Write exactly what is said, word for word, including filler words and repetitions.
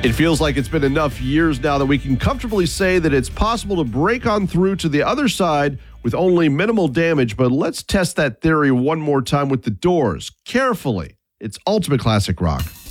It feels like it's been enough years now that we can comfortably say that it's possible to break on through to the other side with only minimal damage, but let's test that theory one more time with the Doors. Carefully. It's Ultimate Classic Rock.